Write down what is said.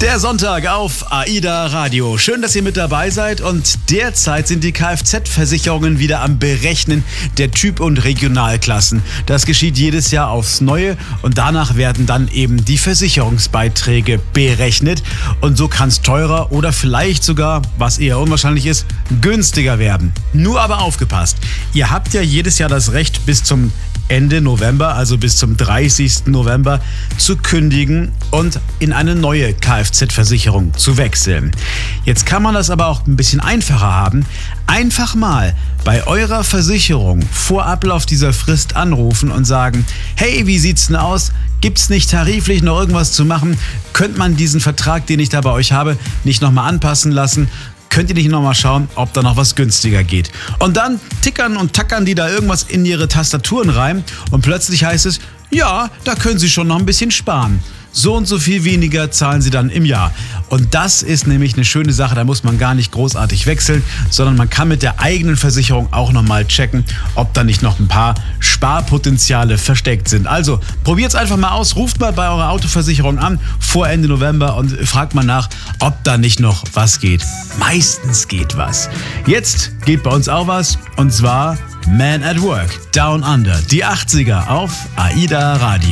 Der Sonntag auf AIDA Radio. Schön, dass ihr mit dabei seid, und derzeit sind die Kfz-Versicherungen wieder am Berechnen der Typ- und Regionalklassen. Das geschieht jedes Jahr aufs Neue und danach werden dann eben die Versicherungsbeiträge berechnet, und so kann es teurer oder vielleicht sogar, was eher unwahrscheinlich ist, günstiger werden. Nur aber aufgepasst, ihr habt ja jedes Jahr das Recht, bis zum Ende November, also bis zum 30. November, zu kündigen und in eine neue Kfz-Versicherung zu wechseln. Jetzt kann man das aber auch ein bisschen einfacher haben. Einfach mal bei eurer Versicherung vor Ablauf dieser Frist anrufen und sagen: Hey, wie sieht's denn aus? Gibt's nicht tariflich noch irgendwas zu machen? Könnte man diesen Vertrag, den ich da bei euch habe, nicht nochmal anpassen lassen? Könnt ihr nicht nochmal schauen, ob da noch was günstiger geht? Und dann tickern und tackern die da irgendwas in ihre Tastaturen rein und plötzlich heißt es: Ja, da können Sie schon noch ein bisschen sparen. So und so viel weniger zahlen Sie dann im Jahr. Und das ist nämlich eine schöne Sache, da muss man gar nicht großartig wechseln, sondern man kann mit der eigenen Versicherung auch nochmal checken, ob da nicht noch ein paar Sparpotenziale versteckt sind. Also probiert's einfach mal aus, ruft mal bei eurer Autoversicherung an vor Ende November und fragt mal nach, ob da nicht noch was geht. Meistens geht was. Jetzt geht bei uns auch was, und zwar Man at Work, Down Under, die 80er auf AIDA Radio.